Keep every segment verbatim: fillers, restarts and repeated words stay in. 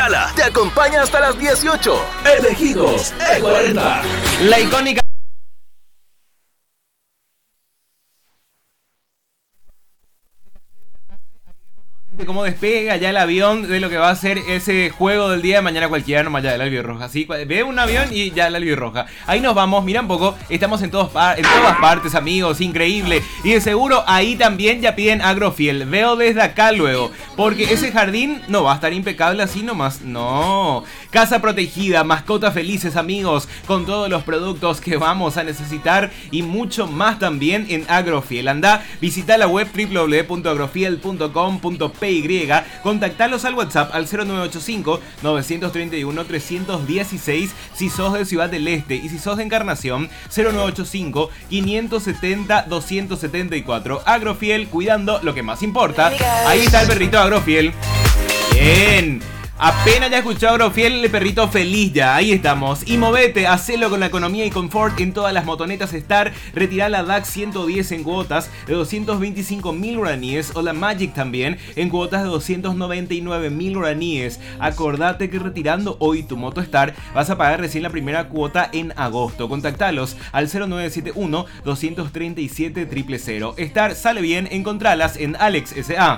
Yala te acompaña hasta las dieciocho. Elegidos E cuarenta. La icónica cómo despega ya el avión de lo que va a ser ese juego del día de mañana cualquiera, nomás ya de la albirroja. Así, ve un avión y ya la albirroja. Ahí nos vamos, mira un poco, estamos en, todos en todas partes, amigos, increíble. Y de seguro ahí también ya piden Agrofiel. Veo desde acá luego, porque ese jardín no va a estar impecable así nomás, no. Casa protegida, mascotas felices, amigos, con todos los productos que vamos a necesitar y mucho más también en Agrofiel. Anda, visita la web doble u doble u doble u punto agrofiel punto com punto pe. Contactalos al WhatsApp al cero nueve ocho cinco, nueve tres uno, tres uno seis si sos de Ciudad del Este, y si sos de Encarnación cero nueve ocho cinco, cinco siete cero, dos siete cuatro. Agrofiel, cuidando lo que más importa. Ahí está el perrito de Agrofiel. Bien. Apenas ya escuchó Agrofiel, el perrito feliz ya, ahí estamos. Y movete, hacelo con la economía y confort en todas las motonetas Star. Retirá la D A X ciento diez en cuotas de doscientos veinticinco mil guaraníes, o la Magic también en cuotas de doscientos noventa y nueve mil guaraníes. Acordate que retirando hoy tu moto Star vas a pagar recién la primera cuota en agosto. Contactalos al cero nueve siete uno, dos tres siete, cero cero cero. Star sale bien, encontralas en Alex S A.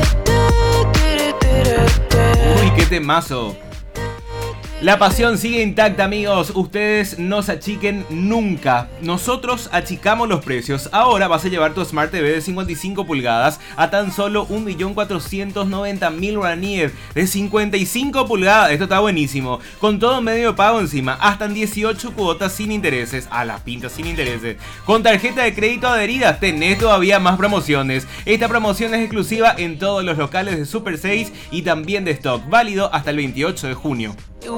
Uy, qué temazo. La pasión sigue intacta, amigos. Ustedes no se achiquen nunca. Nosotros achicamos los precios. Ahora vas a llevar tu Smart T V de cincuenta y cinco pulgadas a tan solo un millón cuatrocientos noventa mil guaraníes. De cincuenta y cinco pulgadas. Esto está buenísimo. Con todo medio de pago encima. Hasta en dieciocho cuotas sin intereses. A la pinta sin intereses. Con tarjeta de crédito adherida tenés todavía más promociones. Esta promoción es exclusiva en todos los locales de Super seis y también de stock. Válido hasta el veintiocho de junio.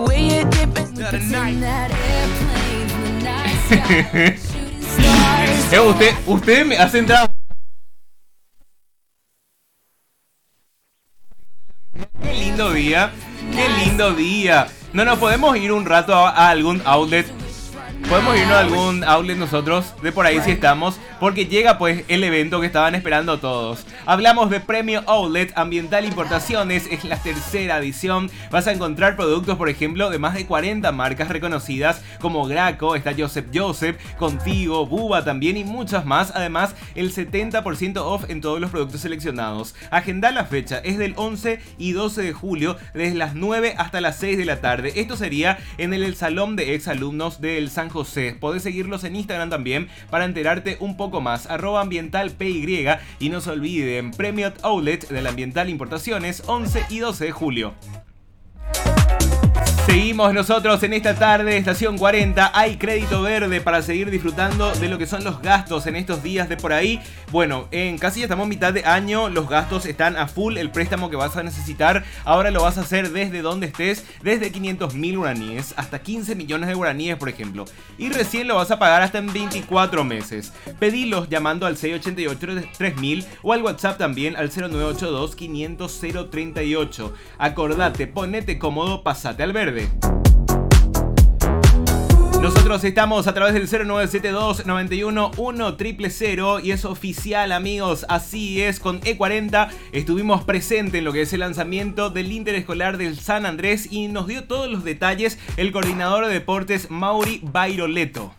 eh, usted, usted me hace entrar. Qué lindo día, qué lindo día. No nos podemos ir un rato a, a algún outlet. Podemos irnos a algún outlet nosotros, de por ahí si estamos, porque llega pues el evento que estaban esperando todos. Hablamos de Premio Outlet Ambiental Importaciones, es la tercera edición. Vas a encontrar productos, por ejemplo, de más de cuarenta marcas reconocidas como Graco, está Joseph Joseph, Contigo, Buba también y muchas más. Además, el setenta por ciento off en todos los productos seleccionados. Agenda la fecha, es del once y doce de julio, desde las nueve hasta las seis de la tarde. Esto sería en el, el salón de exalumnos del San José. Podés seguirlos en Instagram también para enterarte un poco más. Arroba ambiental P Y. Y no se olviden, Premio Outlet del Ambiental Importaciones, once y doce de julio. Seguimos nosotros en esta tarde, estación cuarenta. Hay crédito verde para seguir disfrutando de lo que son los gastos en estos días de por ahí. Bueno, en casi ya estamos en mitad de año, los gastos están a full. El préstamo que vas a necesitar ahora lo vas a hacer desde donde estés, desde quinientos mil guaraníes hasta quince millones de guaraníes, por ejemplo. Y recién lo vas a pagar hasta en veinticuatro meses. Pedilos llamando al seis ocho ocho, tres mil o al WhatsApp también al cero nueve ocho dos, quinientos, cero treinta y ocho. Acordate, ponete cómodo, pasate al verde. Nosotros estamos a través del cero nueve siete dos, nueve uno, uno cero cero cero y es oficial, amigos, así es, con E cuarenta estuvimos presentes en lo que es el lanzamiento del Interescolar del San Andrés y nos dio todos los detalles el coordinador de deportes Mauri Bairoleto.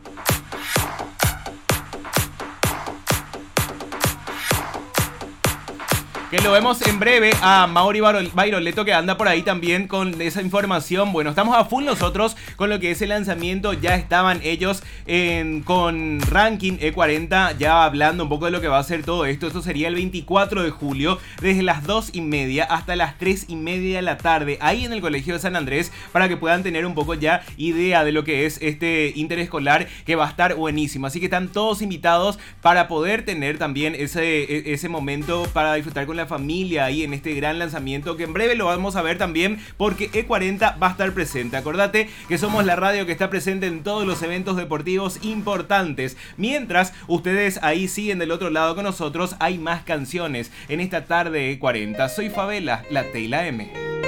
Que lo vemos en breve a Mauri Bairoleto, que anda por ahí también con esa información. Bueno, estamos a full nosotros con lo que es el lanzamiento. Ya estaban ellos en, con Ranking E cuarenta ya hablando un poco de lo que va a ser todo esto. Esto sería el veinticuatro de julio desde las dos y media hasta las tres y media de la tarde ahí en el Colegio de San Andrés, para que puedan tener un poco ya idea de lo que es este interescolar, que va a estar buenísimo. Así que están todos invitados para poder tener también ese, ese momento para disfrutar con la familia ahí en este gran lanzamiento, que en breve lo vamos a ver también porque E cuarenta va a estar presente. Acordate que somos la radio que está presente en todos los eventos deportivos importantes. Mientras ustedes ahí siguen del otro lado con nosotros, hay más canciones en esta tarde E cuarenta. Soy Favela, la T y la M.